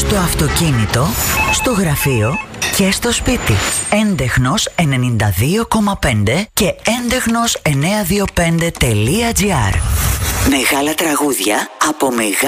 Στο αυτοκίνητο, στο γραφείο και στο σπίτι. Έντεχνος 92,5 και έντεχνος 925.gr. Μεγάλα τραγούδια από μεγάλα